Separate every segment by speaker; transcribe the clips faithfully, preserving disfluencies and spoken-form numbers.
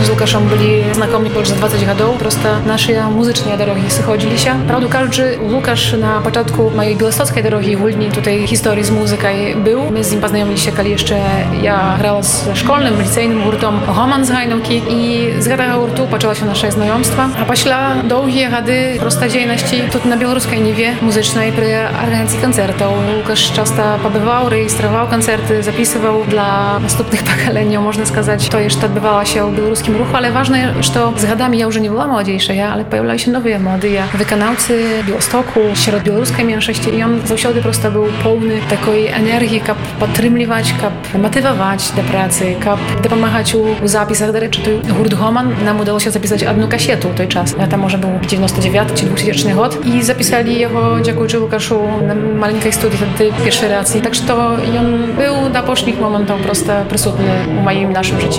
Speaker 1: z Łukaszem byli znakomi już za dwadzieścia lat, prosto nasze muzyczne drogi schodzili się. Prawda, każdy Łukasz na początku mojej białostockiej drogi ogólnie tutaj historii z muzyką był. My z nim poznajomili się, kiedy jeszcze ja grała z szkolnym, licealnym hurtom Roman z Hajnówki i z tego hurtu poczęła się nasze znajomstwo. A pośla długie rady prosta dziejności tu na białoruskiej niwie muzycznej przy agencji koncertów. Łukasz często pobywał, rejestrował koncerty, zapisywał dla następnych pokoleń, można сказать, to jeszcze odbywało się w białoruskim ruchu, ale ważne, że z radami ja już nie była młodziejsza, ja, ale pojawiały się nowe młode wykonawcy Białostoku, śród białoruskiej mniejszości i on zawsze prosto był pełny takiej energii, kap podtrzymywać, kap motywować do pracy, kap pomagać u zapisach. Do rzeczy, hurt Roman nam udało się zapisać jedną kasietu w tej czas. Tam może był dziewięćdziesiąty dziewiąty czy dwutysięczny rok i zapisali jego, dziękuję Łukaszu, na maleńkiej studii wtedy pierwszy raz. Także to on był na poszczególnych momentach prosto przysutny w moim naszym życiu.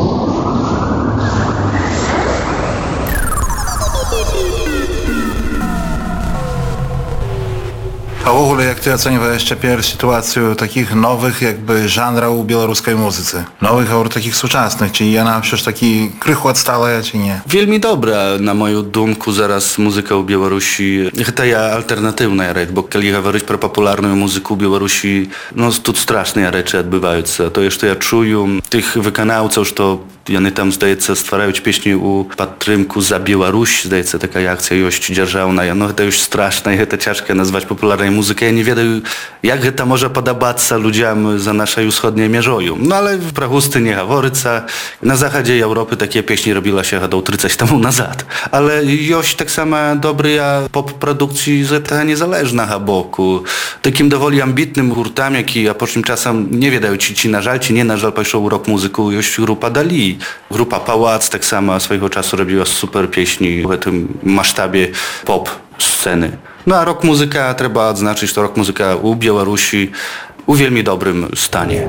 Speaker 2: A w ogóle jak ty oceniasz teraz sytuację takich nowych jakby żanrów w białoruskiej muzyce? Nowych, a takich współczesnych, czy ona przecież taki krychu odstała, czy nie?
Speaker 3: Wielmi dobra, na moją думку, zaraz muzyka w Białorusi. To ja alternatywna rzecz, bo kiedy mówić pro popularną muzykę w Białorusi, no tu straszne rzeczy odbywają się. To jeszcze ja czuję tych wykonawców, że oni tam, zdaje się, stwarają pieśni u podtrymku za Białoruś, zdaje się, taka akcja już dzierżawna. No to już straszne, to ciężko nazwać popularną muzykę. Ja nie wiem, jak to może podobać się ludziom za naszej wschodniej mierzoju. No ale w Prahusty nie haworyca. Na zachodzie Europy takie pieśni robiła się do trzydziestu temu nazad. Ale już tak samo dobry pop produkcji z ta niezależna boku. Takim dowoli ambitnym hurtam, jaki a pocznym czasem nie wiedają ci, ci na żal, ci nie na żal poszło rok muzyku, już grupa Dali. Grupa Pałac tak samo swojego czasu robiła super pieśni w tym masztabie pop sceny. No a rok muzyka, trzeba odznaczyć, to rok muzyka u Białorusi u wielmi dobrym stanie.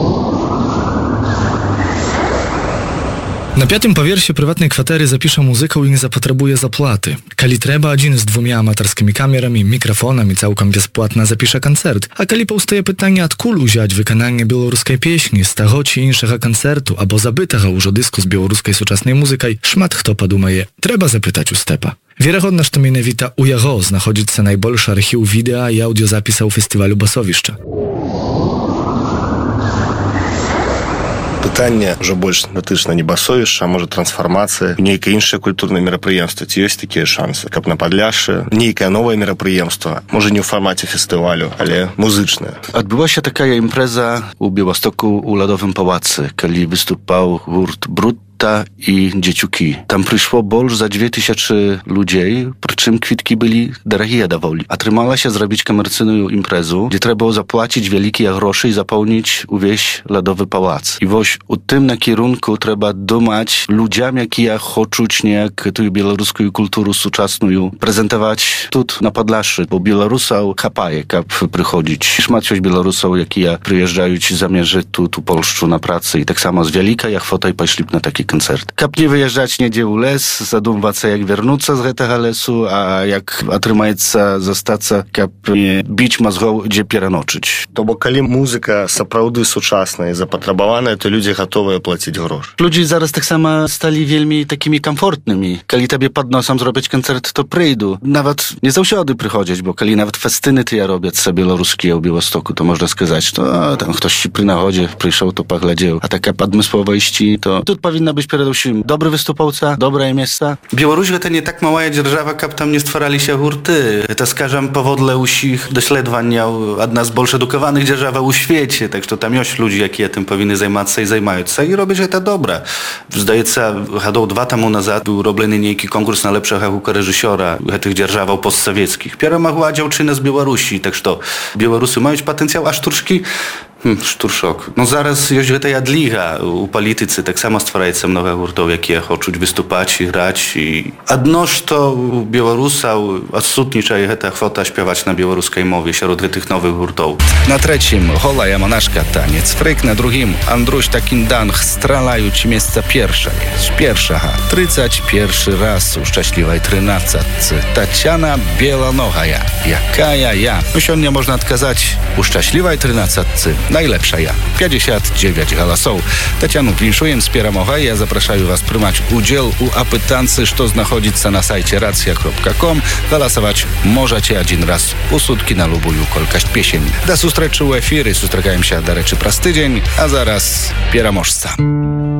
Speaker 4: Na piątym powierzchu prywatnej kwatery zapiszę muzykę i nie zapotrzebuje zapłaty. Kali trzeba, jeden z dwoma amatorskimi kamerami, mikrofonami, całkiem bezpłatna zapisze koncert. A kali powstaje pytanie, odkąd wziąć wykonanie białoruskiej pieśni z tego czy innego koncertu, albo zabytego już dysku z białoruskiej współczesnej muzyką, szmat kto podumaje, trzeba zapytać u Stepa. Wiarygodne, że to mianowita u jego znajduje się najbolszy archiw wideo i audiozapisów festiwalu Basowiszcza.
Speaker 5: Pytanie, że больше дотычна не басовішча, а можа трансфармацыя, нейкае іншае культурнае мерапрыемства. Ці ёсць такія шансы, каб на Падляшшы нейкае новае мерапрыемства, можа не ў фармаце фестывалю, але музычнае.
Speaker 3: Odbyła się taka impreza u Białostoku u Lodowym Pałacy, kiedy wystupał hurt Brut i dzieciuki. Tam przyszło bolż za dwie tysiące ludzi, przy czym kwitki byli drogie dawoli. A trzymała się zrobić komercyjną imprezę, gdzie trzeba było zapłacić wielkie grosze i zapełnić uwieś Lodowy Pałac. I właśnie u tym na kierunku trzeba dumać ludziom, jakie ja chcą niejak tę białoruską kulturę współczesną prezentować tu na Podlaszy, bo Białorusów chapaje, kap przychodzić. Szmatciość Białorusów, jakie ja przyjeżdżają ci zamierzy tu, tu Polszczu na pracę i tak samo z wielika, jak fota i poszli na taki koncert. Kap nie wyjeżdżać niedzie u les, zadumwać się jak wernąć z tego lesu, a jak otrzymać się zostać, kap nie bić mazgą, gdzie pieranoczyć.
Speaker 5: To bo kiedy muzyka naprawdę współczesna i zapotrzebowana, to ludzie gotowi płacić grosz.
Speaker 3: Ludzie zaraz tak samo stali wielmi takimi komfortnymi. Kiedy tobie pod nosem zrobić koncert, to przyjdą. Nawet nie zawsze przychodzić, bo kiedy nawet festyny ty ja robię sobie białoruskie w Białostoku, to można сказать, to tam ktoś ci przy nachodzie przyszedł, to pogledział. A taka podmysłowość, to tu powinna być przede wszystkim dobry wystupowca, dobre miejsca. Białoruś to nie tak mała dzierżawa, kap tam nie stwarali się hurty. To skażam powodle usich dośledwań jedna z bolsz edukowanych dzierżawa u świecie, tak że tam jest ludzi, jakie tym powinny zajmować się i zajmują się i robić to dobre. Zdaje się, hadą dwa temu nazad był robiony niejaki konkurs na lepszego reżysera tych dzierżawał postsowieckich. Piera magła dziewczyna z Białorusi, tak że Białorusy mają potencjał, a sztuczki Hmm, szturszok. No zaraz jest ta jadliga u politycy, tak samo stwarzają się nowe hurtowy, jakie chcą wystupać i grać. I... Adnoż to u Białorusa odsutnicza je ta chwota śpiewać na białoruskiej mowie wśród tych nowych hurtów.
Speaker 6: Na trzecim Hola Monaszka taniec, fryk na drugim Andruś takin danch stralają ci miejsca pierwsze jest. Pierwsza ha, trycać pierwszy raz u szczęśliwej trynacatcy. Tatiana Bielanoga ja, jaka ja ja. Myślę, nie można odkazać u szczęśliwej trynacatcy. Najlepsza ja. pięćdziesiąt dziewięć голосов. Tatianu winszujem z Pieramocha. Ja zapraszаю was prymać udział u apytancy, co znachodzić na sajcie racja kropka com. Głosować możecie один raz u sutki na lubuju kolkaść piesień. Da sustreczy u efiry, sustragajem się da reczy prastydzień, a zaraz Pieramożca.